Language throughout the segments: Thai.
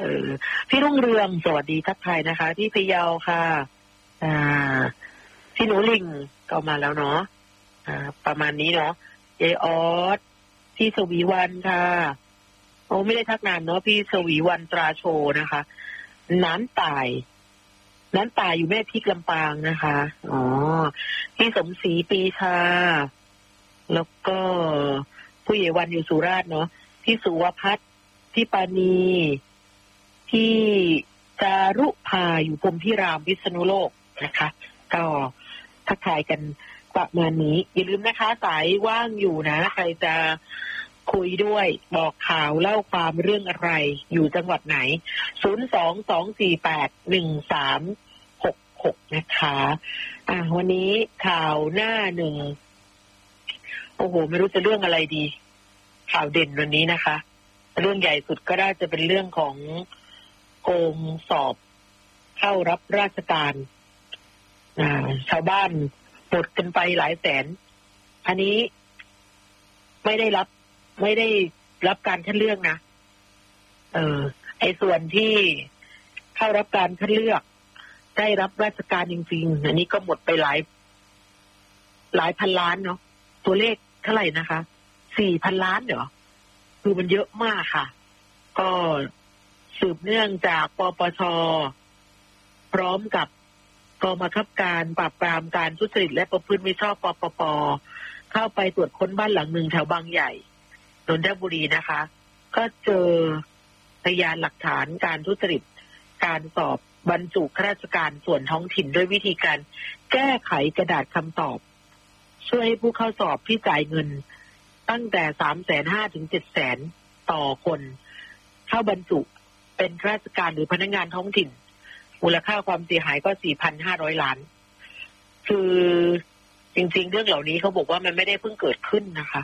พี่รุ่งเรืองสวัสดีทักทายนะคะที่พะเยาค่ะพี่หนูลิงก็มาแล้วเนาะประมาณนี้เนาะเจออสพี่สวีวันค่ะโอ้ไม่ได้ทักนานเนาะพี่สวีวันตราโชนะคะน้ำตายอยู่แม่พริกลำปางนะคะพี่สมศรีปีชาแล้วก็ผู้ใหญ่วันอยู่สุราษฎร์เนาะพี่สุวพัฒน์พี่ปานีพี่จารุภาอยู่พรหมพิรามวิษณุโลกนะคะก็ทักทายกันประมาณนี้อย่าลืมนะคะสายว่างอยู่นะใครจะคุยด้วยบอกข่าวเล่าความเรื่องอะไรอยู่จังหวัดไหน022481366นะคะวันนี้ข่าวหน้าหนึ่งโอ้โหไม่รู้จะเรื่องอะไรดีข่าวเด่นวันนี้นะคะเรื่องใหญ่สุดก็น่าจะเป็นเรื่องของโกงสอบเข้ารับราชการชาวบ้านหมดกันไปหลายแสนอันนี้ไม่ได้รับการคัดเลือกนะไอ้ส่วนที่เข้ารับการคัดเลือกได้รับราชการจริงๆอันนี้ก็หมดไปหลายพันล้านเนาะตัวเลขเท่าไหร่นะคะ4,000 ล้านเหรอคือมันเยอะมากค่ะก็สืบเนื่องจากปปช.พร้อมกับกองบังคับการปราบปรามการทุจริตและประพฤติมิชอบปปป.เข้าไปตรวจค้นบ้านหลังหนึ่งแถวบางใหญ่นนทบุรีนะคะก็เจอพยานหลักฐานการทุจริตการสอบบรรจุข้าราชการส่วนท้องถิ่นด้วยวิธีการแก้ไขกระดาษคำตอบช่วยให้ผู้เข้าสอบที่จ่ายเงินตั้งแต่350,000 ถึง 700,000ต่อคนเข้าบรรจุเป็นข้าราชการหรือพนักงานท้องถิ่นมูลค่าความเสียหายก็ 4,500 ล้านคือจริงๆเรื่องเหล่านี้เขาบอกว่ามันไม่ได้เพิ่งเกิดขึ้นนะคะ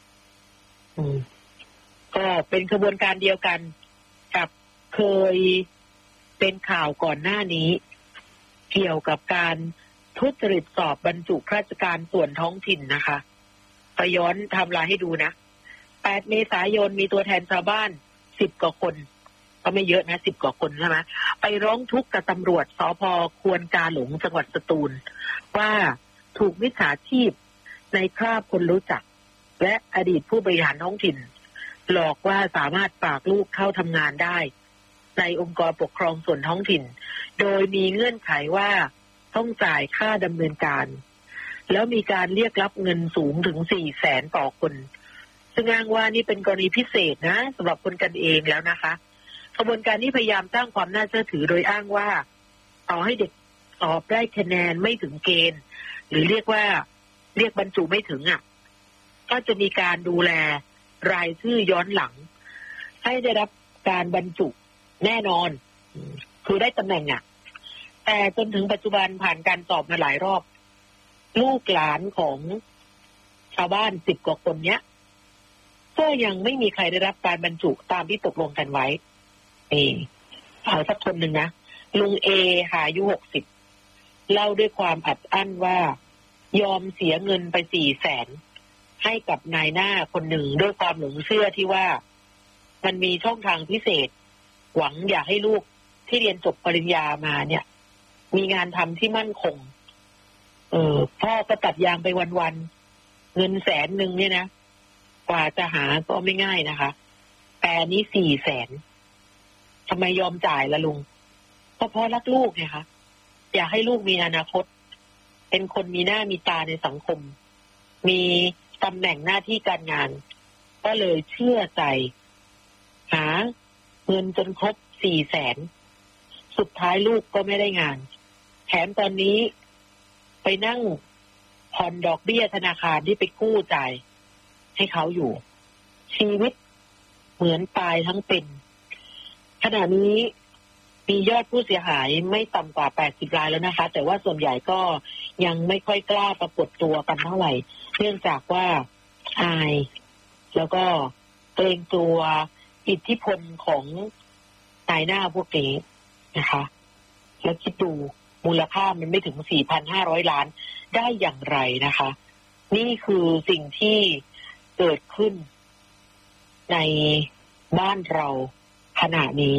ก็เป็นกระบวนการเดียวกันกับเคยเป็นข่าวก่อนหน้านี้เกี่ยวกับการทุจริตสอบบรรจุข้าราชการส่วนท้องถิ่นนะคะไปย้อนไทม์ไลน์ให้ดูนะ8 เมษายนมีตัวแทนชาวบ้าน10 กว่าคนก็ไม่เยอะนะ10 กว่าคนใช่ไหมไปร้องทุกข์กับตำรวจสภ.ควนกาหลงจังหวัดสตูลว่าถูกมิจฉาชีพในคราบคนรู้จักและอดีตผู้บริหารท้องถิ่นหลอกว่าสามารถฝากลูกเข้าทำงานได้ในองค์กรปกครองส่วนท้องถิ่นโดยมีเงื่อนไขว่าต้องจ่ายค่าดำเนินการแล้วมีการเรียกรับเงินสูงถึง 400,000 ต่อคนซึ่งอ้างว่านี่เป็นกรณีพิเศษนะสำหรับคนกันเองแล้วนะคะกระบวนการนี้พยายามสร้างความน่าเชื่อถือโดยอ้างว่าต่อให้เด็กสอบได้คะแนนไม่ถึงเกณฑ์หรือเรียกบรรจุไม่ถึงก็จะมีการดูแลรายชื่อย้อนหลังให้ได้รับการบรรจุแน่นอนคือได้ตำแหน่งแต่จนถึงปัจจุบันผ่านการสอบมาหลายรอบลูกหลานของชาวบ้าน10 กว่าคนเนี้ยก็ยังไม่มีใครได้รับการบรรจุตามที่ตกลงกันไว้เอาสักคนหนึ่งนะลุงเออายุ60เล่าด้วยความอัดอั้นว่ายอมเสียเงินไป400,000ให้กับนายหน้าคนหนึ่งด้วยความหลงเชื่อที่ว่ามันมีช่องทางพิเศษหวังอยากให้ลูกที่เรียนจบปริญญามาเนี่ยมีงานทำที่มั่นคงพ่อก็ตัดยางไปวันๆเงิน100,000เนี่ยนะกว่าจะหาก็ไม่ง่ายนะคะแต่นี้400,000ทำไมยอมจ่ายละลุงก็เพราะรักลูกไงคะอยากให้ลูกมีอนาคตเป็นคนมีหน้ามีตาในสังคมมีตำแหน่งหน้าที่การงานก็เลยเชื่อใจหาเงินจนครบ400,000สุดท้ายลูกก็ไม่ได้งานแถมตอนนี้ไปนั่งผ่อนดอกเบี้ยธนาคารที่ไปกู้จ่ายให้เขาอยู่ชีวิตเหมือนตายทั้งเป็นขณะนี้มียอดผู้เสียหายไม่ต่ำกว่า80 รายแล้วนะคะแต่ว่าส่วนใหญ่ก็ยังไม่ค่อยกล้าปรากฏตัวกันเท่าไหร่เนื่องจากว่าอายแล้วก็เกรงกลัวอิทธิพลของนายหน้าพวกนี้นะคะแล้วคิดดูมูลค่ามันไม่ถึง 4,500 ล้านได้อย่างไรนะคะนี่คือสิ่งที่เกิดขึ้นในบ้านเราขณะนี้